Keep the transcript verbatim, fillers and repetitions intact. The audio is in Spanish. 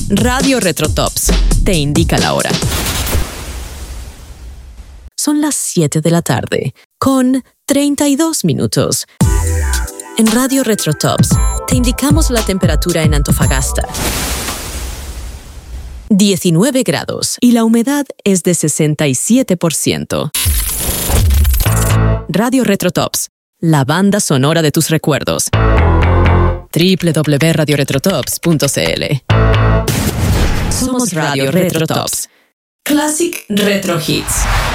Radio Retrotops te indica la hora. Son las siete de la tarde, con treinta y dos minutos. En Radio Retrotops te indicamos la temperatura en Antofagasta. diecinueve grados y la humedad es de sesenta y siete por ciento. Radio Retrotops, la banda sonora de tus recuerdos. doble u doble u doble u punto radio retrotops punto c l. Somos Radio Retrotops. Classic Retro Hits.